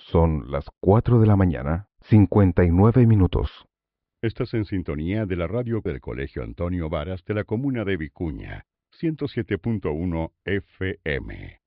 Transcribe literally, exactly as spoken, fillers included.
Son las cuatro de la mañana, cincuenta y nueve minutos. Estás en sintonía de la radio del Colegio Antonio Varas de la comuna de Vicuña, ciento siete punto uno F M.